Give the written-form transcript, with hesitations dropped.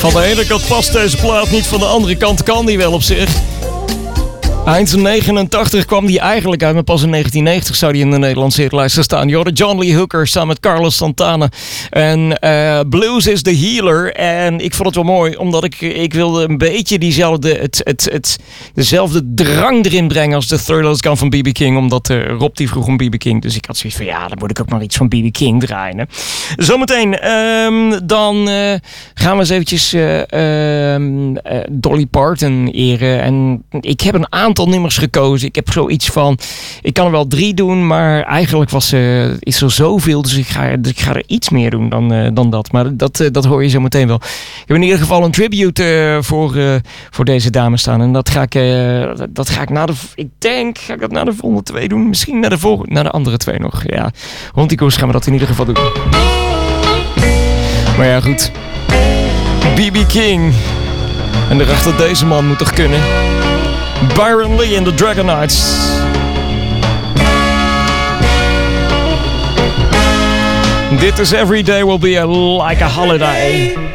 Van de ene kant past deze plaat niet, van de andere kant kan die wel op zich. Eind 89 kwam die eigenlijk uit, maar pas in 1990 zou die in de Nederlandse hitlijsten staan. Jorden John Lee Hooker samen met Carlos Santana. En Blues is the Healer. En ik vond het wel mooi, omdat ik wilde een beetje dezelfde drang erin brengen als The Thrillers Gone van B.B. King. Omdat Rob die vroeg om B.B. King. Dus ik had zoiets van, ja, dan moet ik ook maar iets van B.B. King draaien. Hè. Zometeen, dan gaan we eens eventjes Dolly Parton eren. En ik heb een aantal nummers gekozen. Ik heb zoiets van, ik kan er wel 3 doen, maar eigenlijk is er zoveel, dus ik ga er iets meer doen dan dat. Maar dat hoor je zo meteen wel. Ik heb in ieder geval een tribute voor deze dames staan. En dat ga ik na de volgende 2 doen. Misschien na de andere 2 nog. Ja, rond die koers gaan we dat in ieder geval doen. Maar ja, goed. B.B. King. En daarachter deze man moet toch kunnen. Byron Lee and the Dragonites. Dit is Every Day Will Be Like a Holiday.